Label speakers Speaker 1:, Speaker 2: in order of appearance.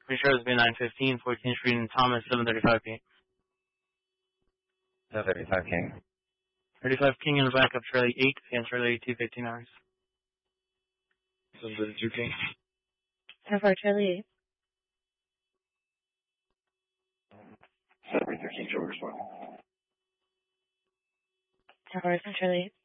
Speaker 1: Pretty sure it was B915, 14th Street and Thomas, 735P.
Speaker 2: 735 King.
Speaker 1: 35 King in the backup, Charlie 8, and Charlie 2, 15 hours.
Speaker 2: 732 King.
Speaker 3: 10-4, Charlie 8.
Speaker 2: 732 King, show respond.
Speaker 3: 10-4, Charlie 8.